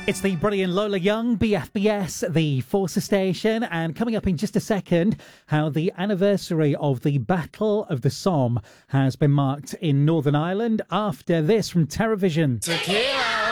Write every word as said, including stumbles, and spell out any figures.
It's the brilliant Lola Young, B F B S, the Forces Station, and coming up in just a second, how the anniversary of the Battle of the Somme has been marked in Northern Ireland after this from TerraVision. Tequila.